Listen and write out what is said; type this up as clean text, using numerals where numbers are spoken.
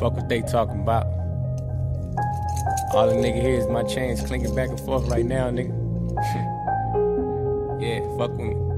Fuck what they talking about. All the nigga here is my chains clinking back and forth right now, nigga. Yeah, fuck with me.